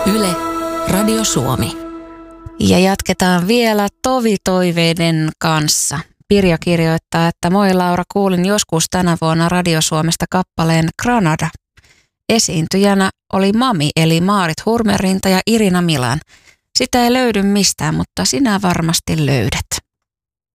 Yle, Radio Suomi. Ja jatketaan vielä tovitoiveiden kanssa. Pirjo kirjoittaa, että moi Laura, kuulin joskus tänä vuonna Radio Suomesta kappaleen Granada. Esiintyjänä oli Mami eli Maarit Hurmerinta ja Irina Milan. Sitä ei löydy mistään, mutta sinä varmasti löydät.